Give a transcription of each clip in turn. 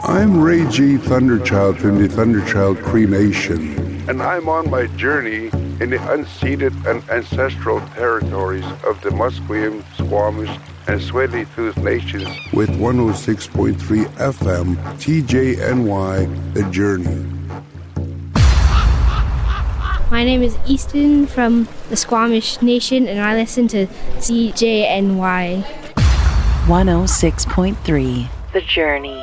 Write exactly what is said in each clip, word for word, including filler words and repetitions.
I'm Ray G. Thunderchild from the Thunderchild Cree Nation, and I'm on my journey in the unceded and ancestral territories of the Musqueam, Squamish, and Tsleil-Waututh nations with one oh six point three F M T J N Y, The Journey. My name is Easton from the Squamish Nation, and I listen to C J N Y. one oh six point three The Journey.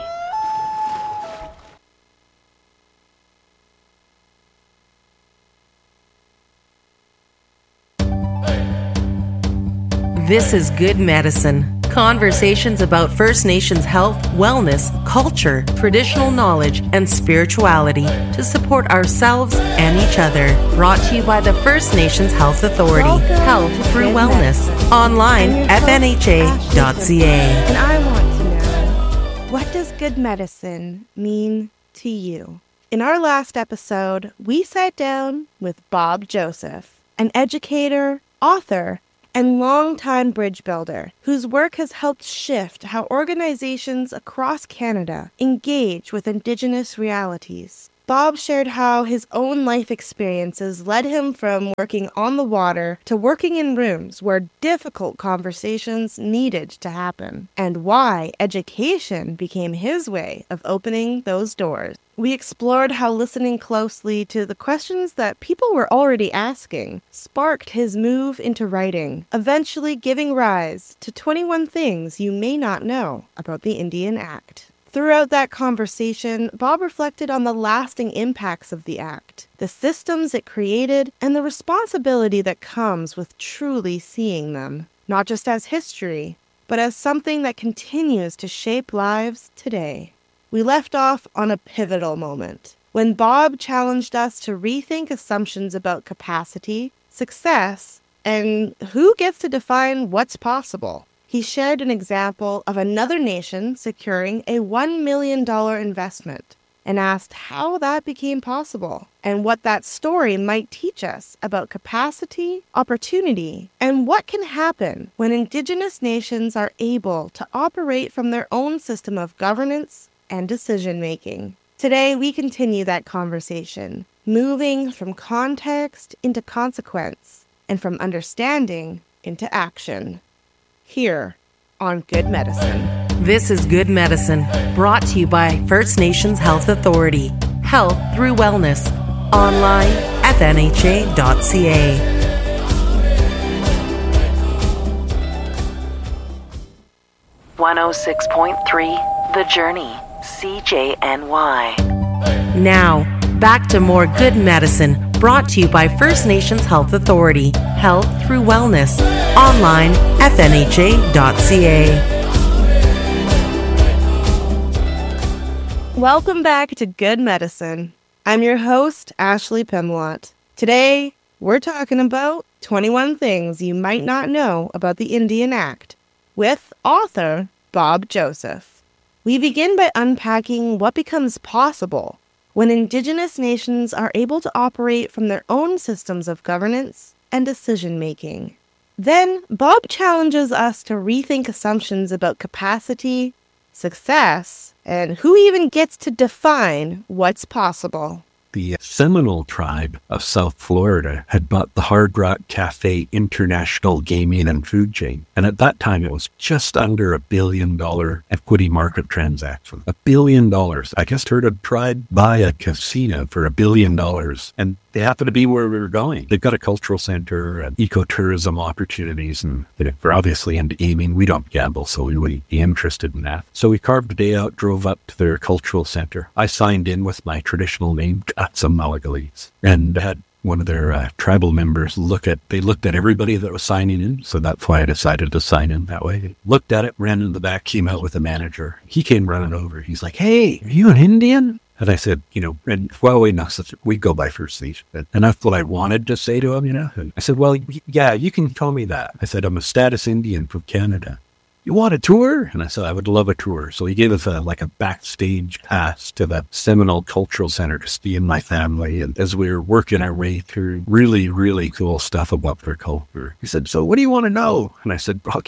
This is Good Medicine. Conversations about First Nations health, wellness, culture, traditional knowledge, and spirituality to support ourselves and each other. Brought to you by the First Nations Health Authority. Welcome Health Through Wellness. Medicine. Online, f n h a dot c a. And I want to know, what does good medicine mean to you? In our last episode, we sat down with Bob Joseph, an educator, author, and longtime bridge builder whose work has helped shift how organizations across Canada engage with Indigenous realities. Bob shared how his own life experiences led him from working on the water to working in rooms where difficult conversations needed to happen, and why education became his way of opening those doors. We explored how listening closely to the questions that people were already asking sparked his move into writing, eventually giving rise to twenty-one Things You May Not Know About the Indian Act. Throughout that conversation, Bob reflected on the lasting impacts of the Act, the systems it created, and the responsibility that comes with truly seeing them, not just as history, but as something that continues to shape lives today. We left off on a pivotal moment, when Bob challenged us to rethink assumptions about capacity, success, and who gets to define what's possible. He shared an example of another nation securing a one million dollars investment and asked how that became possible and what that story might teach us about capacity, opportunity, and what can happen when Indigenous nations are able to operate from their own system of governance and decision-making. Today, we continue that conversation, moving from context into consequence and from understanding into action. Here on Good Medicine. This is Good Medicine, brought to you by First Nations Health Authority. Health Through Wellness. Online, f n h a dot c a. one oh six point three The Journey, C J N Y. Now, back to more Good Medicine, brought to you by First Nations Health Authority. Health Through Wellness. Online, f n h a dot c a. Welcome back to Good Medicine. I'm your host, Ashley Pimlott. Today, we're talking about twenty-one Things You Might Not Know About the Indian Act with author Bob Joseph. We begin by unpacking what becomes possible when Indigenous nations are able to operate from their own systems of governance and decision-making. Then, Bob challenges us to rethink assumptions about capacity, success, and who even gets to define what's possible. The Seminole tribe of South Florida had bought the Hard Rock Cafe International Gaming and Food Chain. And at that time, it was just under a billion dollar equity market transaction. A billion dollars. I just heard a tribe buy a casino for a billion dollars. And they happen to be where we were going. They've got a cultural center and ecotourism opportunities. And they're obviously into gaming. We don't gamble, so we wouldn't be interested in that. So we carved a day out, drove up to their cultural center. I signed in with my traditional name, some Malagalese, and had one of their uh, tribal members look at, they looked at everybody that was signing in, so that's why I decided to sign in that way. Looked at it, ran in the back, came out with the manager. He came running over. He's like, "Hey, are you an Indian?" And I said, you know, and well, we know, we go by First Nation. And that's what I wanted to say to him, you know. And I said, well, yeah, you can tell me that. I said, I'm a status Indian from Canada. You want a tour? And I said, I would love a tour. So he gave us a, like a backstage pass to the Seminole Cultural Center to see my family. And as we were working our way through really, really cool stuff about their culture, he said, so what do you want to know? And I said, okay,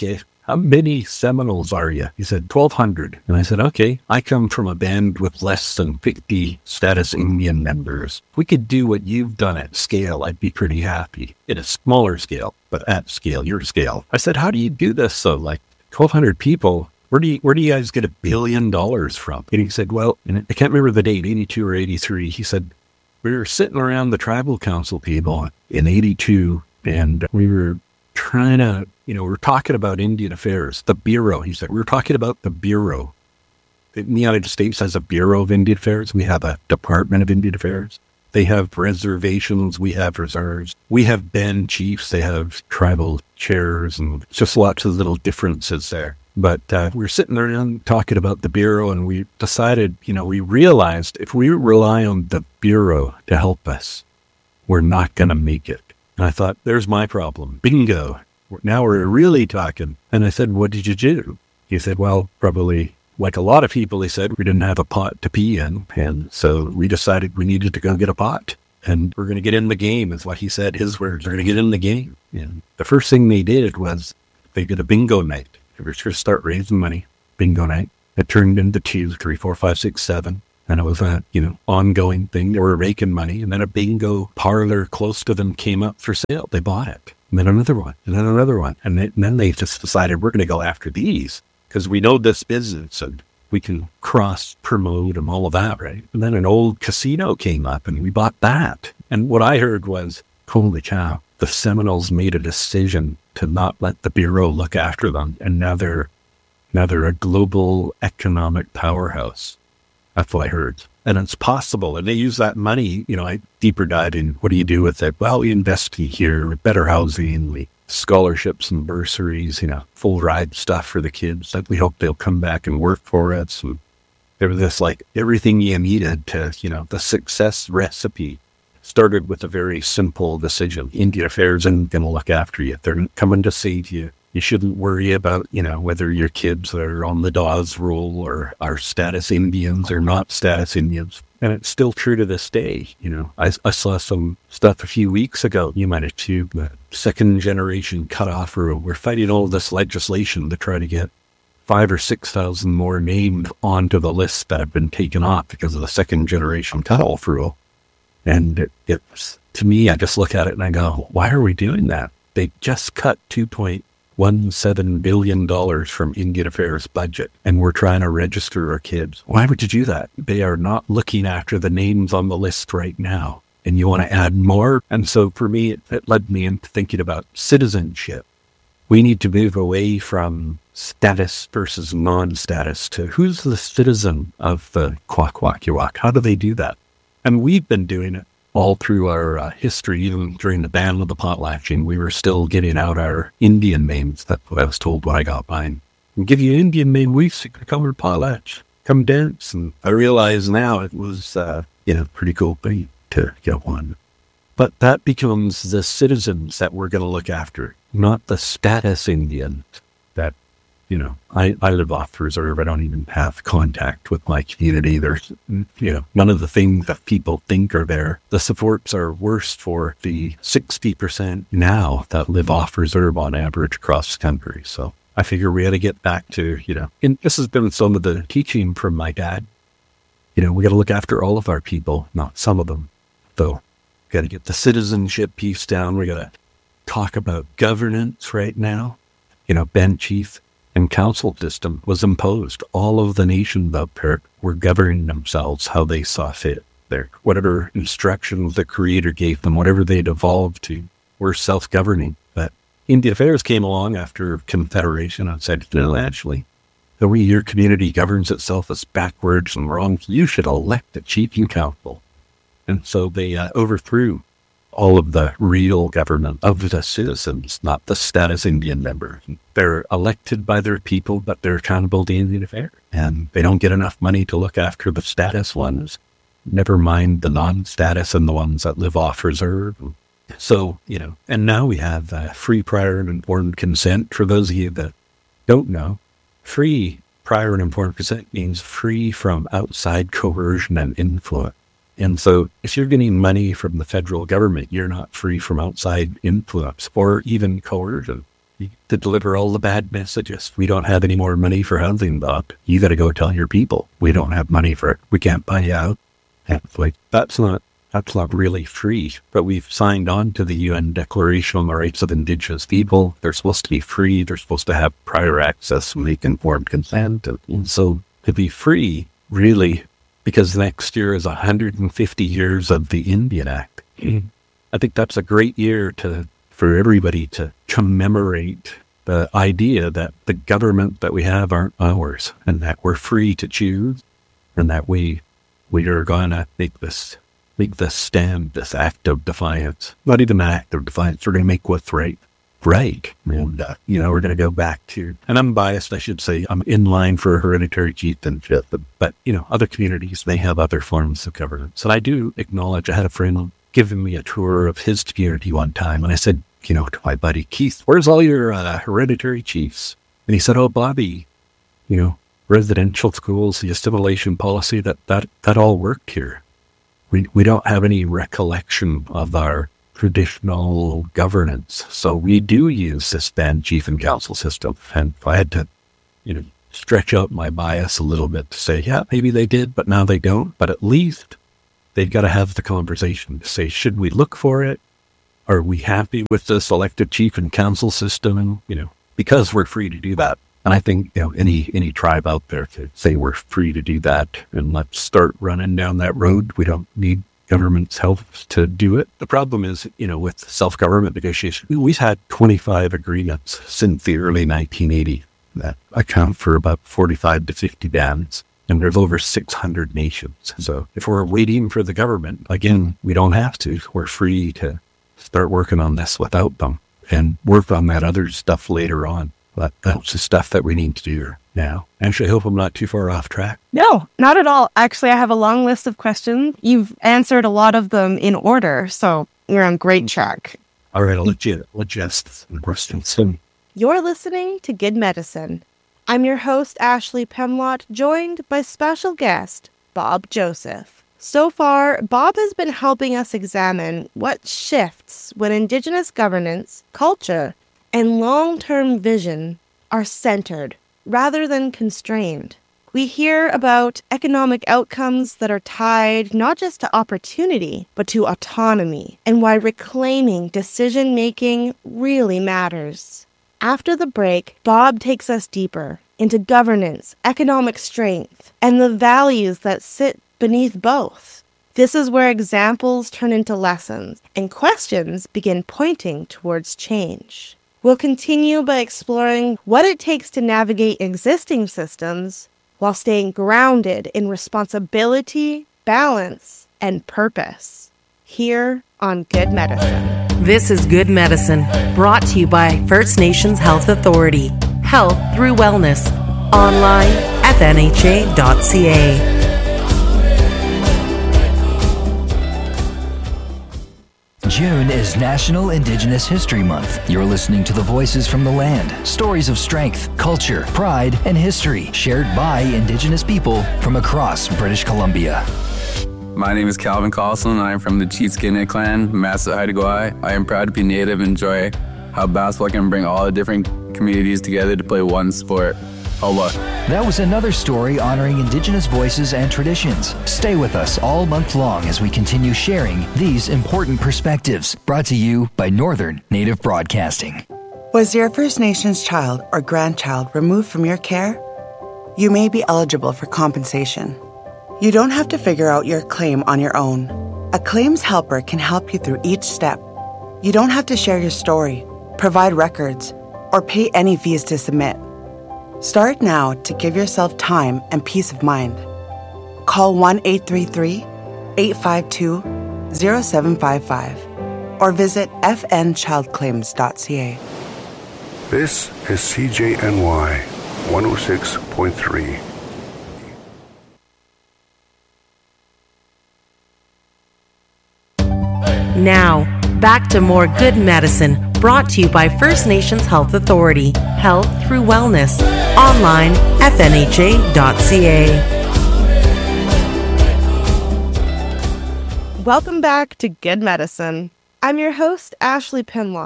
how many Seminoles are you? He said, twelve hundred. And I said, okay, I come from a band with less than fifty status Indian members. If we could do what you've done at scale, I'd be pretty happy. In a smaller scale, but at scale, your scale. I said, how do you do this? So like twelve hundred people, where do you, where do you guys get a billion dollars from? And he said, well, and I can't remember the date, eighty-two or eighty-three. He said, we were sitting around the tribal council people in eighty-two, and we were trying to, you know, we we're talking about Indian affairs, the Bureau. He said, we were talking about the Bureau. The United States has a Bureau of Indian Affairs. We have a Department of Indian Affairs. They have reservations. We have reserves. We have band chiefs. They have tribal chairs, and just lots of little differences there. But uh, we were sitting there and talking about the Bureau, and we decided, you know, we realized if we rely on the Bureau to help us, we're not going to make it. And I thought, there's my problem. Bingo. Now we're really talking. And I said, what did you do? He said, well, probably like a lot of people, he said, we didn't have a pot to pee in. And so we decided we needed to go get a pot. And we're going to get in the game, is what he said. His words, we're going to get in the game. And the first thing they did was they did a bingo night. They were sure to start raising money. Bingo night. It turned into two, three, four, five, six, seven. And it was a, you know, ongoing thing. They were raking money. And then a bingo parlor close to them came up for sale. They bought it. And then another one. And then another one. And, they, and then they just decided we're going to go after these because we know this business and we can cross-promote and all of that, right? And then an old casino came up and we bought that. And what I heard was, holy cow, the Seminoles made a decision to not let the Bureau look after them. And now they're, now they're a global economic powerhouse. That's what I heard. And it's possible. And they use that money, you know, I deeper dive in, what do you do with it? Well, we invest here, better housing, we scholarships and bursaries, you know, full ride stuff for the kids. Like we hope they'll come back and work for us. And there was this like everything you needed to, you know, the success recipe started with a very simple decision. Indian Affairs isn't going to look after you. They're coming to save you. You shouldn't worry about, you know, whether your kids are on the Dawes roll or are status Indians or not status Indians. And it's still true to this day. You know, I, I saw some stuff a few weeks ago. You might have too, the second generation cutoff rule. We're fighting all this legislation to try to get five or six thousand more named onto the list that have been taken off because of the second generation cutoff rule. And it, it's, to me, I just look at it and I go, why are we doing that? They just cut two point one seven billion dollars from Indian Affairs budget, and we're trying to register our kids. Why would you do that? They are not looking after the names on the list right now, and you want to add more? And so for me, it, it led me into thinking about citizenship. We need to move away from status versus non-status to who's the citizen of the Kwakwaka'wakw? How do they do that? And we've been doing it all through our uh, history. Even during the ban of the potlatching, we were still getting out our Indian names. That's what I was told when I got mine. We'll give you an Indian name, we could come to potlatch, come dance. And I realize now it was, uh, you know, pretty cool thing to get one. But that becomes the citizens that we're going to look after, not the status Indians that, you know, I, I live off the reserve. I don't even have contact with my community. There's, you know, none of the things that people think are there. The supports are worse for the sixty percent now that live off reserve on average across the country. So I figure we got to get back to, you know, and this has been some of the teaching from my dad. You know, we got to look after all of our people, not some of them. Though, got to get the citizenship piece down. We got to talk about governance right now. You know, band chief and council system was imposed. All of the nations out there were governing themselves how they saw fit. Their whatever instructions the creator gave them, whatever they'd evolved to, were self-governing. But Indian Affairs came along after Confederation and said, no, actually, the way your community governs itself is backwards and wrong. You should elect a chief and council. And so they uh, overthrew all of the real government of the citizens, not the status Indian members. They're elected by their people, but they're accountable to Indian Affairs. And they don't get enough money to look after the status ones, never mind the non-status and the ones that live off reserve. So, you know, and now we have uh, free, prior, and informed consent. For those of you that don't know, free, prior, and informed consent means free from outside coercion and influence. And so if you're getting money from the federal government, you're not free from outside influence or even coercion. to deliver all the bad messages. We don't have any more money for housing, Bob. You got to go tell your people we don't have money for it. We can't buy you out. And it's like, that's not, that's not really free. But we've signed on to the U N Declaration on the Rights of Indigenous People. They're supposed to be free. They're supposed to have prior access and make informed consent. And, and so to be free, really, because next year is one hundred fifty years of the Indian Act. Mm-hmm. I think that's a great year to for everybody to commemorate the idea that the government that we have aren't ours and that we're free to choose and that we we are going to make this make this stand, this act of defiance. Not even an act of defiance. We're going to make what's right. Right. And, uh, you know, we're going to go back to, and I'm biased, I should say, I'm in line for hereditary chieftainship, but, but, you know, other communities, they have other forms of governance. And I do acknowledge, I had a friend giving me a tour of his community one time, and I said, you know, to my buddy, Keith, where's all your uh, hereditary chiefs? And he said, oh, Bobby, you know, residential schools, the assimilation policy, that, that, that all worked here. We, we don't have any recollection of our traditional governance. So we do use this band chief and council system. And if I had to, you know, stretch out my bias a little bit to say, yeah, maybe they did, but now they don't. But at least they've got to have the conversation to say, should we look for it? Are we happy with this elected chief and council system? And, you know, because we're free to do that. And I think, you know, any, any tribe out there could say we're free to do that. And let's start running down that road. We don't need government's help to do it. The problem is, you know, with self-government negotiations, we've had twenty-five agreements since the early nineteen eighties that account for about forty-five to fifty bands, and there's over six hundred nations. So if we're waiting for the government, again, we don't have to. We're free to start working on this without them and work on that other stuff later on. But that's the stuff that we need to do now. Actually, I hope I'm not too far off track. No, not at all. Actually, I have a long list of questions. You've answered a lot of them in order, so you're on great track. All right, I'll let you, let you ask some questions. You're listening to Good Medicine. I'm your host, Ashley Pemlott, joined by special guest, Bob Joseph. So far, Bob has been helping us examine what shifts when Indigenous governance, culture, and long-term vision are centered rather than constrained. We hear about economic outcomes that are tied not just to opportunity, but to autonomy, and why reclaiming decision-making really matters. After the break, Bob takes us deeper into governance, economic strength, and the values that sit beneath both. This is where examples turn into lessons, and questions begin pointing towards change. We'll continue by exploring what it takes to navigate existing systems while staying grounded in responsibility, balance, and purpose. Here on Good Medicine. This is Good Medicine, brought to you by First Nations Health Authority. Health through wellness. Online, f n h a dot c a. June is National Indigenous History Month. You're listening to the voices from the land, stories of strength, culture, pride, and history shared by Indigenous people from across British Columbia. My name is Calvin Carlson, and I am from the Cheatskilnet clan, Massa Haida Gwaii. I am proud to be Native and enjoy how basketball can bring all the different communities together to play one sport. Hola. That was another story honoring Indigenous voices and traditions. Stay with us all month long as we continue sharing these important perspectives. Brought to you by Northern Native Broadcasting. Was your First Nations child or grandchild removed from your care? You may be eligible for compensation. You don't have to figure out your claim on your own. A claims helper can help you through each step. You don't have to share your story, provide records, or pay any fees to submit. Start now to give yourself time and peace of mind. Call one eight three three, eight five two, zero seven five five or visit f n child claims dot c a. This is C J N Y one oh six point three. Now, back to more Good Medicine, brought to you by First Nations Health Authority. Health through wellness. Online, f n h a dot c a. Welcome back to Good Medicine. I'm your host, Ashley Pemlott.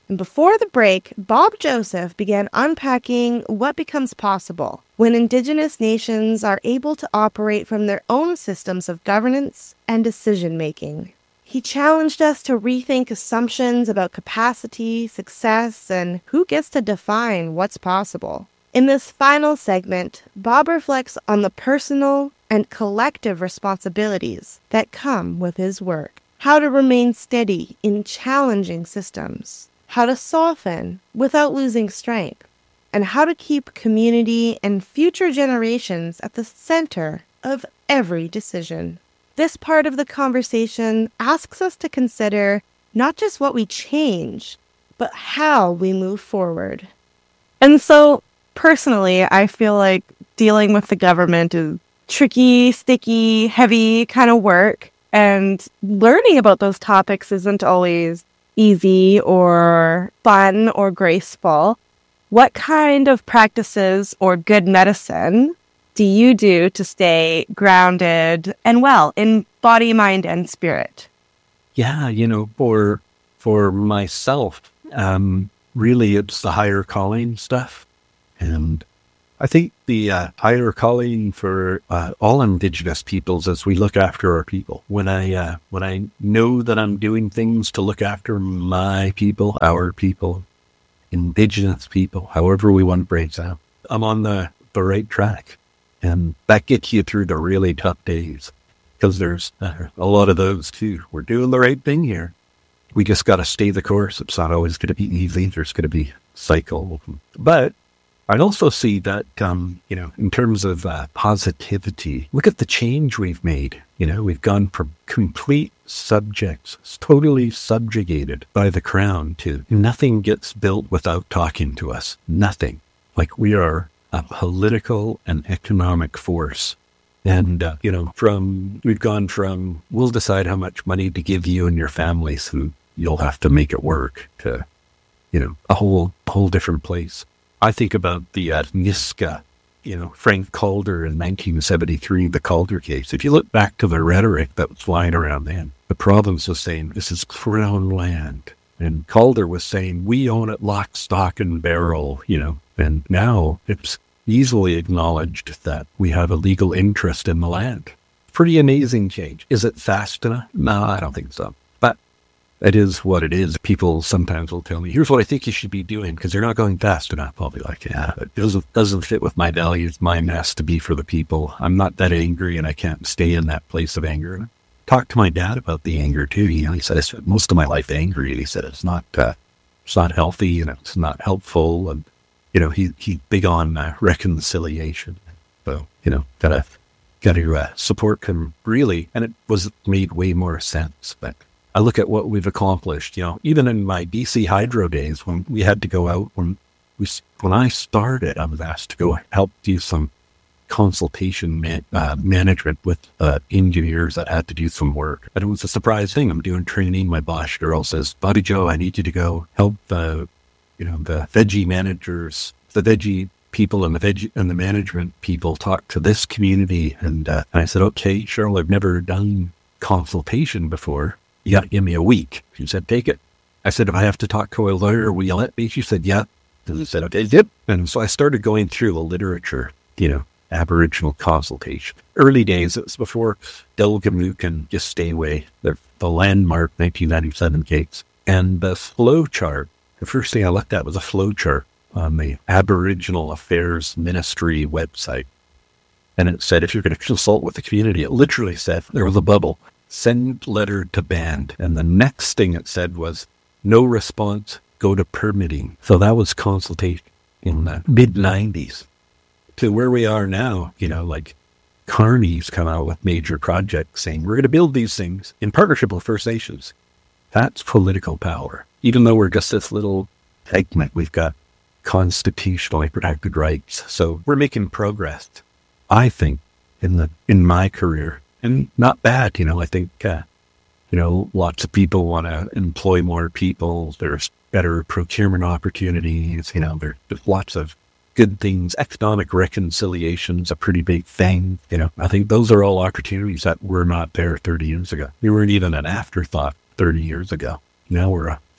And before the break, Bob Joseph began unpacking what becomes possible when Indigenous nations are able to operate from their own systems of governance and decision-making. He challenged us to rethink assumptions about capacity, success, and who gets to define what's possible. In this final segment, Bob reflects on the personal and collective responsibilities that come with his work, how to remain steady in challenging systems, how to soften without losing strength, and how to keep community and future generations at the center of every decision. This part of the conversation asks us to consider not just what we change, but how we move forward. And so, personally, I feel like dealing with the government is tricky, sticky, heavy kind of work, and learning about those topics isn't always easy or fun or graceful. What kind of practices or good medicine do you do to stay grounded and well in body, mind, and spirit? Yeah, you know, for for myself, um, really it's the higher calling stuff. And I think the uh, higher calling for uh, all Indigenous peoples is we look after our people. When I uh, when I know that I'm doing things to look after my people, our people, Indigenous people, however we want to break down, I'm on the, the right track. And that gets you through the really tough days, because there's uh, a lot of those too. We're doing the right thing here. We just got to stay the course. It's not always going to be easy. There's going to be cycle. But I also see that, um, you know, in terms of uh, positivity, look at the change we've made. You know, we've gone from complete subjects, totally subjugated by the crown, to nothing gets built without talking to us. Nothing. Like we are a political and economic force. And, uh, you know, from, we've gone from, we'll decide how much money to give you and your family so you'll have to make it work, to, you know, a whole, whole different place. I think about the uh, Niska, you know, Frank Calder in nineteen seventy-three, the Calder case. If you look back to the rhetoric that was flying around then, the province was saying, this is crown land. And Calder was saying, we own it lock, stock, and barrel, you know. And now it's easily acknowledged that we have a legal interest in the land. Pretty amazing change. Is it fast enough? No, I don't think so. But it is what it is. People sometimes will tell me, here's what I think you should be doing, because they're not going fast enough. I'll be like, yeah, it doesn't, doesn't fit with my values. Mine has to be for the people. I'm not that angry, and I can't stay in that place of anger. And I talked to my dad about the anger too. You know, he said, I spent most of my life angry. And he said, it's not, uh, it's not healthy, and it's not helpful. And, you know, he, he's big on uh, reconciliation. So, you know, gotta, gotta uh, support him really. And it was made way more sense. But I look at what we've accomplished, you know, even in my B C Hydro days when we had to go out, when we, when I started, I was asked to go help do some consultation man, uh, management with uh, engineers that had to do some work. And it was a surprise thing. I'm doing training. My boss girl says, Bobby Joe, I need you to go help the, you know, the veggie managers, the veggie people and the veggie and the management people talk to this community. And, uh, and I said, okay, Cheryl, I've never done consultation before. You got to give me a week. She said, take it. I said, if I have to talk to a lawyer, will you let me? She said, yeah. And I said, okay, yep. And so I started going through the literature, you know, Aboriginal consultation. Early days, it was before Delgamuuk and Just Stay Away, the, the landmark nineteen ninety-seven case. And the flow chart, the first thing I looked at was a flow chart on the Aboriginal Affairs Ministry website. And it said, if you're going to consult with the community, it literally said, there was a bubble, send letter to band. And the next thing it said was, no response, go to permitting. So that was consultation in the mid nineties. To where we are now, you know, like Carney's come out with major projects saying, we're going to build these things in partnership with First Nations. That's political power. Even though we're just this little segment, we've got constitutionally protected rights. So we're making progress, I think, in the in my career. And not bad, you know, I think, uh, you know, lots of people want to employ more people. There's better procurement opportunities, you know, there's lots of good things. Economic reconciliation's a pretty big thing. You know, I think those are all opportunities that were not there thirty years ago. We weren't even an afterthought thirty years ago. Now we're a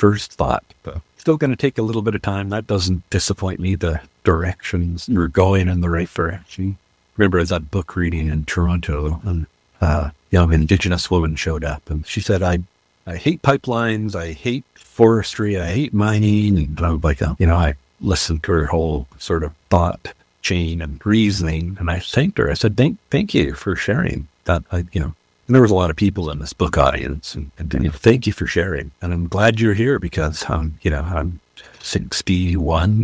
first thought. But still going to take a little bit of time. That doesn't disappoint me. The directions you're going in the right direction. Remember, I was at book reading in Toronto, and a young Indigenous woman showed up, and she said, I, I hate pipelines, I hate forestry, I hate mining. And I was like, oh, you know, I listened to her whole sort of thought chain and reasoning, and I thanked her. I said, thank, thank you for sharing that. I, you know, and there was a lot of people in this book audience, and, and you know, thank you for sharing. And I'm glad you're here because, um, you know, I'm sixty-one.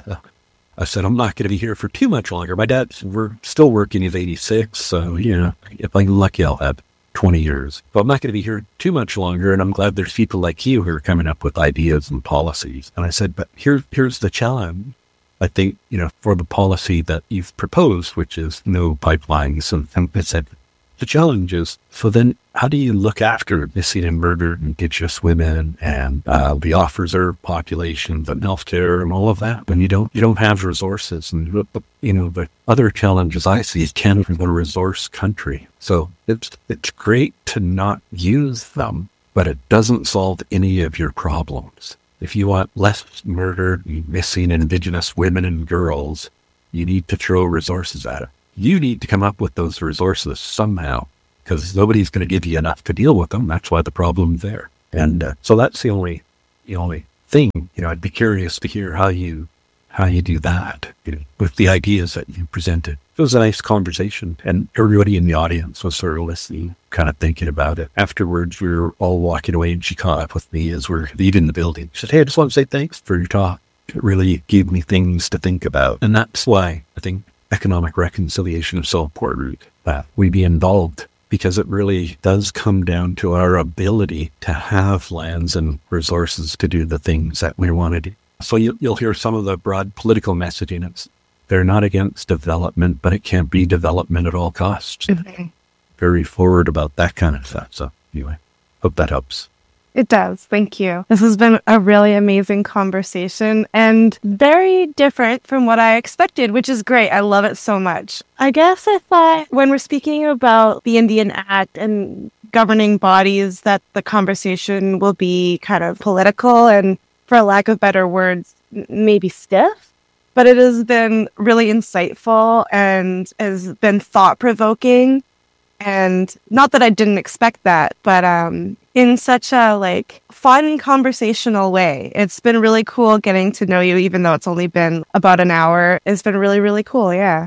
I said, I'm not going to be here for too much longer. My dad's, we're still working. He's eighty-six. So, you know, if I'm lucky, I'll have twenty years. But I'm not going to be here too much longer. And I'm glad there's people like you who are coming up with ideas and policies. And I said, but here, here's the challenge. I think, you know, for the policy that you've proposed, which is no pipelines. And, and I said, the challenge is, so then how do you look after missing and murdered Indigenous women and uh, the officer populations and healthcare and all of that when you don't you don't have resources? And you know, the other challenges I see is Canada's a resource country, so it's it's great to not use them, but it doesn't solve any of your problems. If you want less murdered, missing Indigenous women and girls, you need to throw resources at it. You need to come up with those resources somehow, because nobody's going to give you enough to deal with them. That's why the problem's there. And uh, so that's the only, the only thing. You know, I'd be curious to hear how you, how you do that, you know, with the ideas that you presented. It was a nice conversation, and everybody in the audience was sort of listening, kind of thinking about it. Afterwards, we were all walking away, and she caught up with me as we're leaving the building. She said, "Hey, I just want to say thanks for your talk. It really gave me things to think about." And that's why I think economic reconciliation is so important, that we be involved, because it really does come down to our ability to have lands and resources to do the things that we want to do. So you, you'll hear some of the broad political messaging. It's, they're not against development, but it can't be development at all costs. Mm-hmm. Very forward about that kind of stuff. So anyway, hope that helps. It does. Thank you. This has been a really amazing conversation and very different from what I expected, which is great. I love it so much. I guess I thought when we're speaking about the Indian Act and governing bodies that the conversation will be kind of political and, for lack of better words, maybe stiff. But it has been really insightful and has been thought-provoking. And not that I didn't expect that, but um, in such a like fun conversational way. It's been really cool getting to know you, even though it's only been about an hour. It's been really, really cool. Yeah.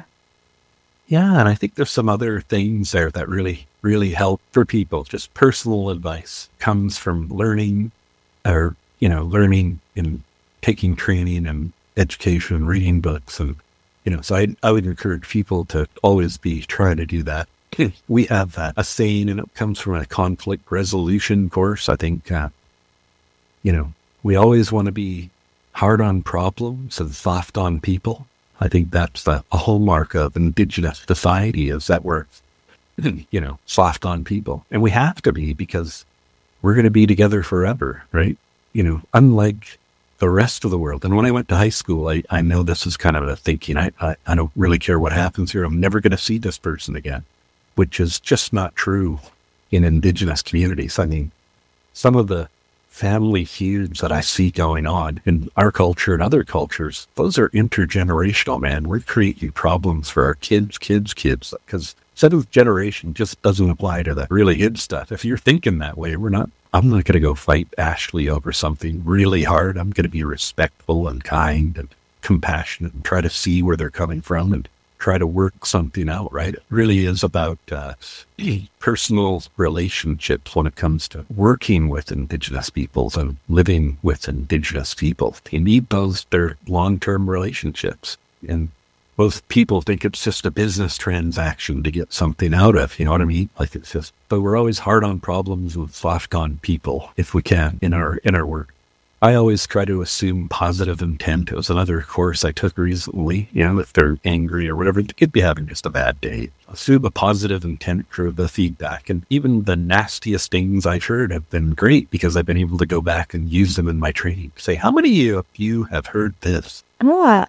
Yeah. And I think there's some other things there that really, really help for people. Just personal advice comes from learning or, you know, learning and taking training and education, reading books. And, you know, so I, I would encourage people to always be trying to do that. We have that, a saying, and it comes from a conflict resolution course. I think, uh, you know, we always want to be hard on problems and soft on people. I think that's the, a hallmark of Indigenous society, is that we're, you know, soft on people. And we have to be, because we're going to be together forever, right? You know, unlike the rest of the world. And when I went to high school, I, I know this is kind of a thinking, I, I, I don't really care what happens here. I'm never going to see this person again, which is just not true in Indigenous communities. I mean, some of the family feuds that I see going on in our culture and other cultures, those are intergenerational, man. We're creating problems for our kids, kids, kids, because seventh generation just doesn't apply to the really good stuff. If you're thinking that way, we're not, I'm not going to go fight Ashley over something really hard. I'm going to be respectful and kind and compassionate and try to see where they're coming from and try to work something out, right? It really is about uh, personal relationships when it comes to working with Indigenous peoples and living with Indigenous people. They need those, their long-term relationships. And most people think it's just a business transaction to get something out of, you know what I mean? Like it's just, but we're always hard on problems with soft on people if we can in our, in our work. I always try to assume positive intent. It was another course I took recently. You know, if they're angry or whatever, they could be having just a bad day. Assume a positive intent for the feedback. And even the nastiest things I've heard have been great, because I've been able to go back and use them in my training. Say, how many of you have heard this? Oh,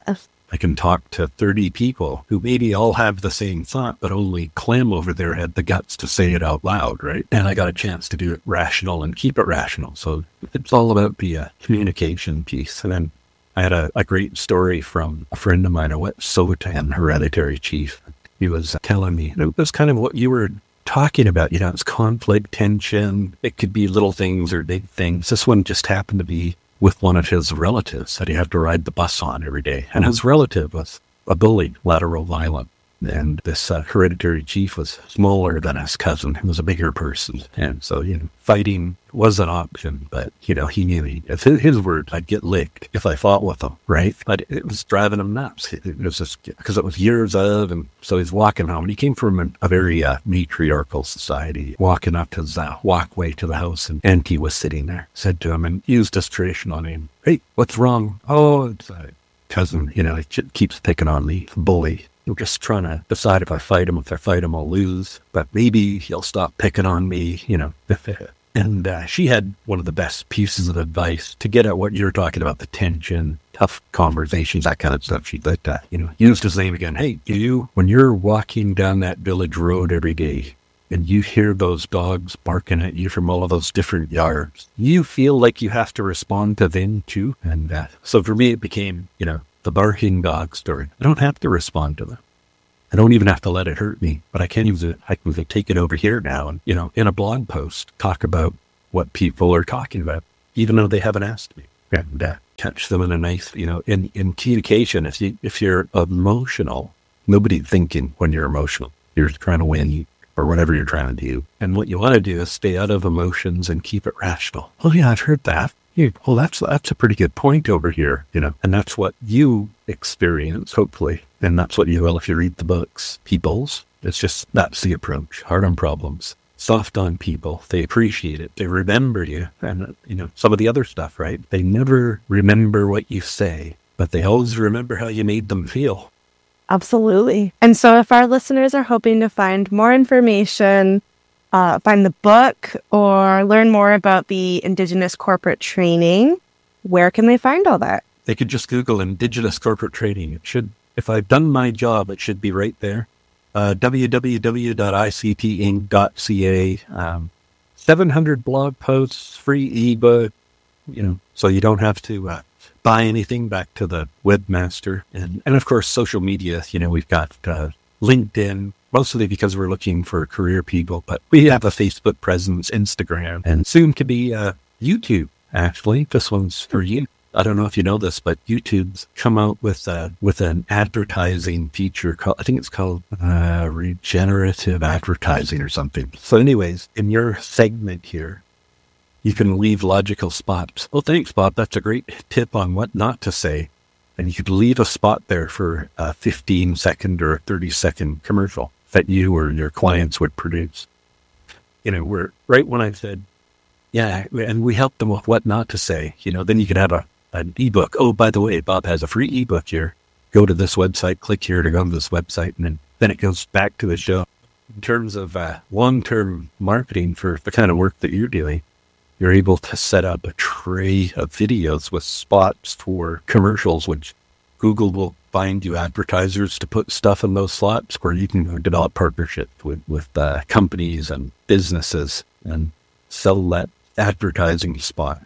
I can talk to thirty people who maybe all have the same thought, but only Clem over there had the guts to say it out loud, right? And I got a chance to do it rational and keep it rational. So it's all about the uh, communication piece. And then I had a, a great story from a friend of mine, a Wet'suwet'en hereditary chief. He was telling me, it was kind of what you were talking about, you know, it's conflict, tension. It could be little things or big things. This one just happened to be with one of his relatives that he had to ride the bus on every day. And his relative was a bully, lateral violent. And this uh, hereditary chief was smaller than his cousin. He was a bigger person. And so, you know, fighting was an option. But, you know, he knew he, if his, his word, I'd get licked if I fought with him, right? But it was driving him nuts. It, it was just because it was years of, and so he's walking home. And he came from a, a very uh, matriarchal society, walking up his uh, walkway to the house. And Auntie was sitting there, said to him, and used this tradition on him. Hey, what's wrong? Oh, it's a cousin, you know, he keeps picking on the bully. I'm just trying to decide if I fight him. If I fight him, I'll lose. But maybe he'll stop picking on me, you know. And uh, she had one of the best pieces of advice to get at what you're talking about, the tension, tough conversations, that kind of stuff. She let that, you know, used his name again. Hey, you, when you're walking down that village road every day and you hear those dogs barking at you from all of those different yards, you feel like you have to respond to them too. And uh, so for me, it became, you know, the barking dog story. I don't have to respond to them. I don't even have to let it hurt me, but I can use it. I can take it over here now and, you know, in a blog post, talk about what people are talking about, even though they haven't asked me. And uh, catch them in a nice, you know, in, in communication, if, you, if you're emotional, nobody's thinking when you're emotional. You're trying to win or whatever you're trying to do. And what you want to do is stay out of emotions and keep it rational. Oh yeah, I've heard that. Yeah, well, that's that's a pretty good point over here, you know, and that's what you experience, hopefully, and that's what you will if you read the books. People's, it's just, that's the approach. Hard on problems, soft on people. They appreciate it. They remember you, and, you know, some of the other stuff, right? They never remember what you say, but they always remember how you made them feel. Absolutely. And so if our listeners are hoping to find more information, Uh, find the book, or learn more about the Indigenous corporate training, where can they find all that? They could just Google Indigenous corporate training. It should, if I've done my job, it should be right there. Uh, w w w dot i c t inc dot c a. Um, seven hundred blog posts, free ebook, you know, so you don't have to uh, buy anything, back to the webmaster. And, and of course, social media, you know, we've got uh, LinkedIn, mostly because we're looking for career people, but we have a Facebook presence, Instagram, and soon to be uh, YouTube, actually. This one's for you. I don't know if you know this, but YouTube's come out with uh, with an advertising feature called, I think it's called uh, regenerative advertising or something. So anyways, in your segment here, you can leave logical spots. Oh, thanks, Bob. That's a great tip on what not to say. And you could leave a spot there for a fifteen second or thirty second commercial that you or your clients would produce. You know, we're right when I said, yeah, and we help them with what not to say, you know, then you could have a, an ebook. Oh, by the way, Bob has a free ebook here. Go to this website, click here to go to this website, and then, then it goes back to the show. In terms of uh, long-term marketing for the kind of work that you're doing, you're able to set up a tray of videos with spots for commercials, which Google will find you advertisers to put stuff in those slots, where you can develop partnerships with, with uh, companies and businesses and sell that advertising spot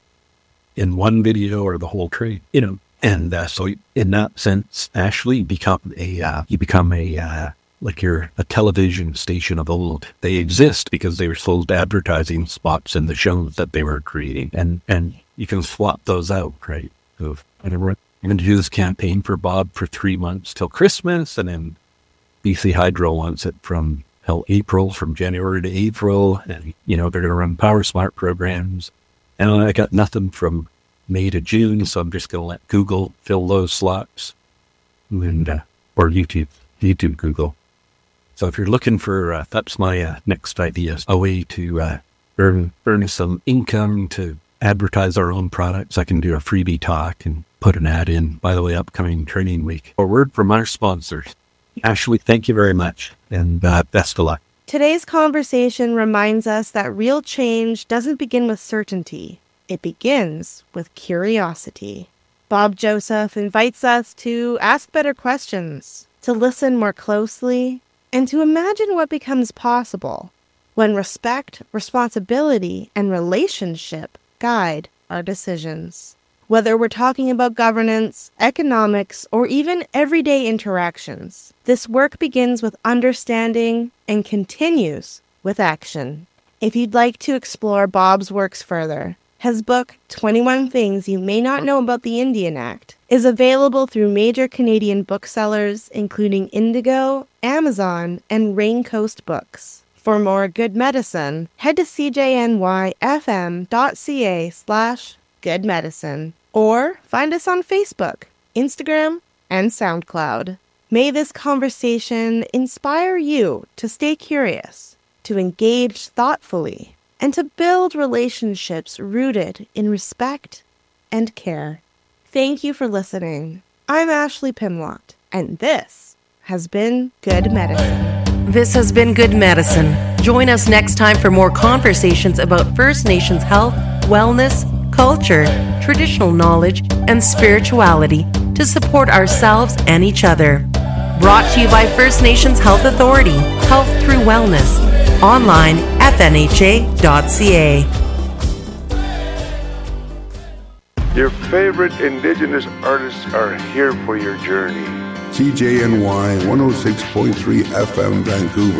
in one video or the whole tray, you know. And uh, so in that sense, Ashley, you become a, uh, you become a, uh, like you're a television station of old. They exist because they were sold advertising spots in the shows that they were creating. And, and you can swap those out, right? So if I'm going to do this campaign for Bob for three months till Christmas, and then B C Hydro wants it from till April, from January to April. And, you know, they're going to run Power Smart programs. And I got nothing from May to June, so I'm just going to let Google fill those slots. And, uh, or YouTube, YouTube Google. So if you're looking for, uh, that's my uh, next idea, a way to uh, earn, earn some income to advertise our own products. I can do a freebie talk and put an ad in, by the way, upcoming training week. A word from our sponsors. Ashley, thank you very much, and uh, best of luck. Today's conversation reminds us that real change doesn't begin with certainty. It begins with curiosity. Bob Joseph invites us to ask better questions, to listen more closely, and to imagine what becomes possible when respect, responsibility, and relationship guide our decisions. Whether we're talking about governance, economics, or even everyday interactions, this work begins with understanding and continues with action. If you'd like to explore Bob's works further, his book, twenty-one Things You May Not Know About the Indian Act, is available through major Canadian booksellers, including Indigo, Amazon, and Raincoast Books. For more good medicine, head to c j n y f m dot c a slash good medicine or find us on Facebook, Instagram, and SoundCloud. May this conversation inspire you to stay curious, to engage thoughtfully, and to build relationships rooted in respect and care. Thank you for listening. I'm Ashley Pimlott, and this has been Good Medicine. This has been Good Medicine. Join us next time for more conversations about First Nations health, wellness, culture, traditional knowledge, and spirituality to support ourselves and each other. Brought to you by First Nations Health Authority, Health Through Wellness. Online, f n h a dot c a. Your favorite Indigenous artists are here for your journey. C J N Y one oh six point three F M Vancouver.